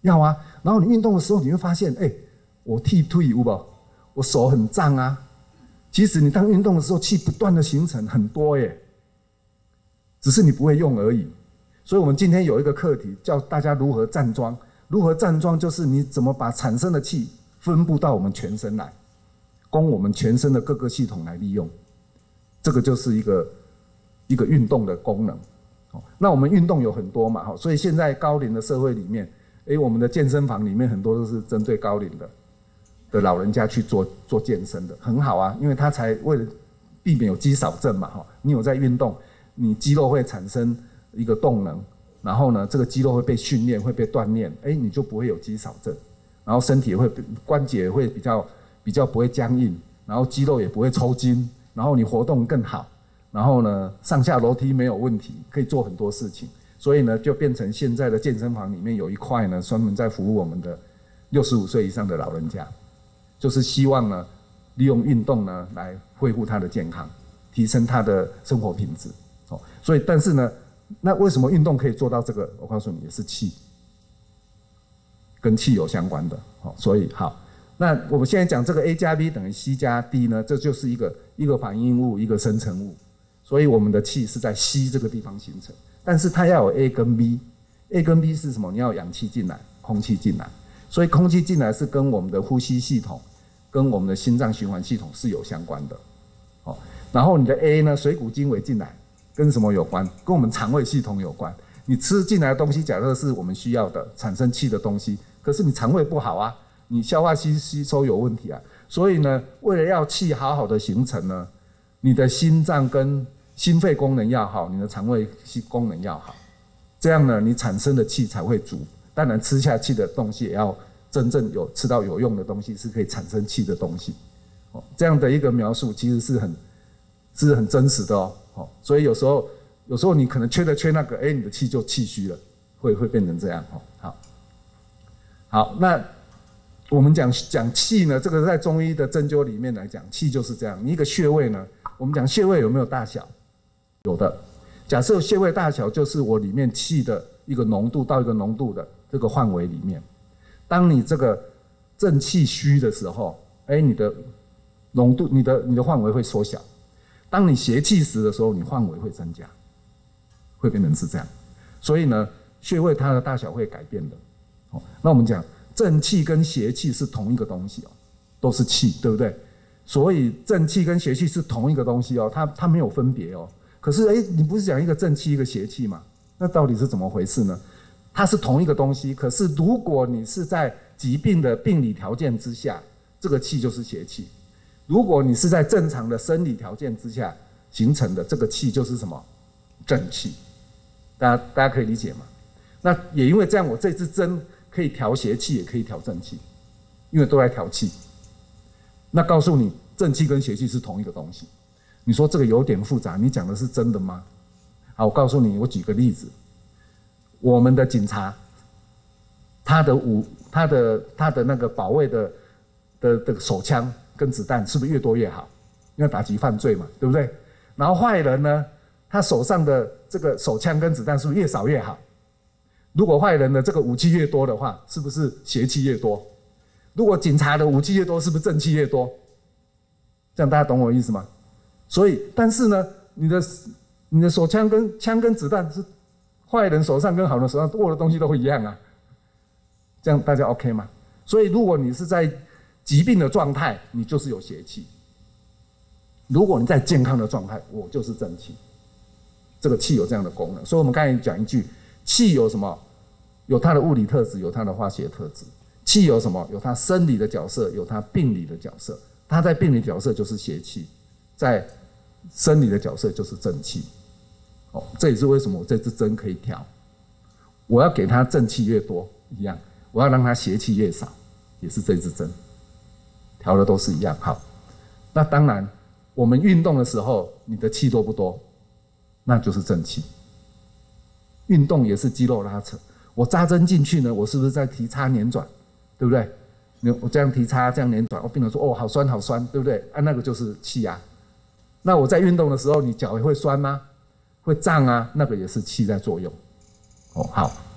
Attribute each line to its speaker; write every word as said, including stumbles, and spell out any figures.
Speaker 1: 要啊。然后你运动的时候，你会发现，哎、欸，我剃腿有无？我手很胀啊。其实你当运动的时候，气不断的形成很多耶，只是你不会用而已。所以我们今天有一个课题，叫大家如何站桩。如何站桩，就是你怎么把产生的气分布到我们全身来，供我们全身的各个系统来利用。这个就是一个一个运动的功能。那我们运动有很多嘛，所以现在高龄的社会里面，哎，我们的健身房里面很多都是针对高龄的的老人家去做做健身的，很好啊，因为他才为了避免有肌少症嘛，哈，你有在运动，你肌肉会产生一个动能，然后呢，这个肌肉会被训练，会被锻炼，哎，你就不会有肌少症，然后身体也会关节也会比较比较不会僵硬，然后肌肉也不会抽筋，然后你活动更好，然后呢，上下楼梯没有问题，可以做很多事情，所以呢，就变成现在的健身房里面有一块呢，专门在服务我们的六十五岁以上的老人家。就是希望呢，利用运动呢来恢复他的健康，提升他的生活品质。哦，所以但是呢，那为什么运动可以做到这个？我告诉你，也是气，跟气有相关的。哦，所以好，那我们现在讲这个 A 加 B 等于 C 加 D 呢，这就是一个一个反应物，一个生成物。所以我们的气是在 C 这个地方形成，但是它要有 A 跟 B。A 跟 B 是什么？你要有氧气进来，空气进来。所以空气进来是跟我们的呼吸系统。跟我们的心脏循环系统是有相关的，哦，然后你的 A 呢，水谷精微进来，跟什么有关？跟我们肠胃系统有关。你吃进来的东西，假设是我们需要的产生气的东西，可是你肠胃不好啊，你消化吸吸收有问题啊，所以呢，为了要气好好的形成呢，你的心脏跟心肺功能要好，你的肠胃功能要好，这样呢，你产生的气才会足。当然，吃下去的东西也要。真正有吃到有用的东西，是可以产生气的东西，哦，这样的一个描述其实是很是很真实的哦，哦，所以有时候有时候你可能缺的缺那个，哎，你的气就气虚了，会会变成这样哦。好，好，那我们讲讲气呢，这个在中医的针灸里面来讲，气就是这样。你一个穴位呢，我们讲穴位有没有大小？有的。假设穴位大小就是我里面气的一个浓度到一个浓度的这个范围里面。当你这个正气虚的时候，哎，你的浓度、你的你的范围会缩小；当你邪气时的时候，你范围会增加，会变成是这样。所以呢，穴位它的大小会改变的。哦，那我们讲正气跟邪气是同一个东西哦，都是气，对不对？所以正气跟邪气是同一个东西哦，它它没有分别哦。可是哎，你不是讲一个正气一个邪气吗？那到底是怎么回事呢？它是同一个东西，可是如果你是在疾病的病理条件之下，这个气就是邪气；如果你是在正常的生理条件之下形成的，这个气就是什么？正气。大家大家可以理解吗？那也因为这样，我这支针可以调邪气，也可以调正气，因为都在调气。那告诉你，正气跟邪气是同一个东西。你说这个有点复杂，你讲的是真的吗？好，我告诉你，我举个例子。我们的警察，他的武，他的他的那个保卫的的的手枪跟子弹是不是越多越好？因为打击犯罪嘛，对不对？然后坏人呢，他手上的这个手枪跟子弹是不是越少越好？如果坏人的这个武器越多的话，是不是邪气越多？如果警察的武器越多，是不是正气越多？这样大家懂我意思吗？所以，但是呢，你的你的手枪跟枪跟子弹是。坏人手上跟好人手上握的东西都会一样啊，这样大家 OK 吗？所以如果你是在疾病的状态，你就是有邪气；如果你在健康的状态，我就是正气。这个气有这样的功能，所以我们刚才讲一句，气有什么？有它的物理特质，有它的化学特质。气有什么？有它生理的角色，有它病理的角色。它在病理角色就是邪气，在生理的角色就是正气。哦，这也是为什么我这支针可以调，我要给它正气越多一样，我要让它邪气越少，也是这支针调的都是一样。好，那当然我们运动的时候，你的气多不多，那就是正气。运动也是肌肉拉扯，我扎针进去呢，我是不是在提插捻转，对不对？我这样提插，这样捻转，我病人说哦好酸好酸，对不对？啊，那个就是气啊。那我在运动的时候，你脚也会酸吗？会胀啊，那个也是气在作用。哦，好。